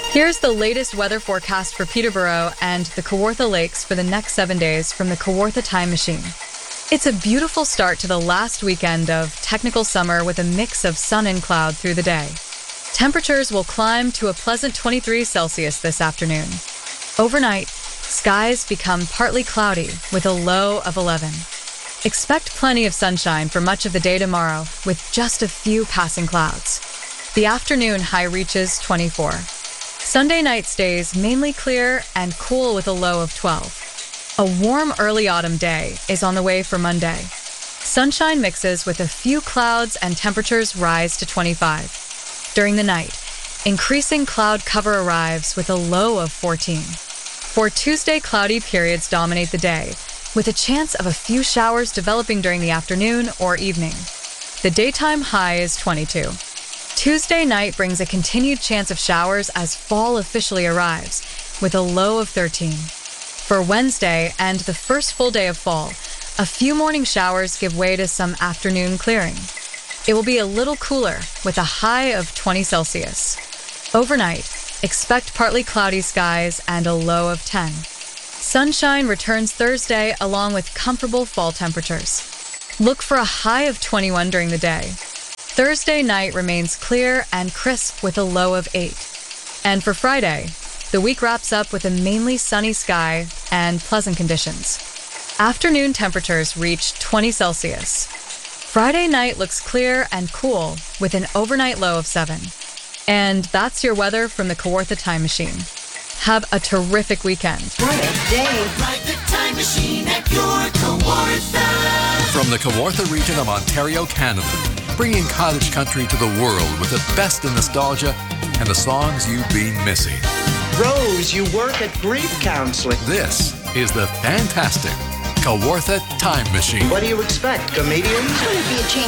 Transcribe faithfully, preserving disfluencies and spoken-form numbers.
Here's the latest weather forecast for Peterborough and the Kawartha Lakes for the next seven days from the Kawartha Time Machine. It's a beautiful start to the last weekend of technical summer with a mix of sun and cloud through the day. Temperatures will climb to a pleasant twenty-three Celsius this afternoon. Overnight, skies become partly cloudy with a low of eleven. Expect plenty of sunshine for much of the day tomorrow with just a few passing clouds. The afternoon high reaches twenty-four. Sunday night stays mainly clear and cool with a low of twelve. A warm early autumn day is on the way for Monday. Sunshine mixes with a few clouds and temperatures rise to twenty-five. During the night, increasing cloud cover arrives with a low of fourteen. For Tuesday, cloudy periods dominate the day, with a chance of a few showers developing during the afternoon or evening. The daytime high is twenty-two. Tuesday night brings a continued chance of showers as fall officially arrives, with a low of thirteen. For Wednesday and the first full day of fall, a few morning showers give way to some afternoon clearing. It will be a little cooler, with a high of twenty Celsius. Overnight, expect partly cloudy skies and a low of ten. Sunshine returns Thursday along with comfortable fall temperatures. Look for a high of twenty-one during the day. Thursday night remains clear and crisp with a low of eight. And for Friday, the week wraps up with a mainly sunny sky and pleasant conditions. Afternoon temperatures reach twenty Celsius. Friday night looks clear and cool with an overnight low of seven. And that's your weather from the Kawartha Time Machine. Have a terrific weekend. What a day. Ride the time machine at your Kawartha. From the Kawartha region of Ontario, Canada, bringing cottage country to the world with the best in nostalgia and the songs you've been missing. Rose, you work at grief counseling. This is the fantastic Kawartha Time Machine. What do you expect, comedians? Would it be a change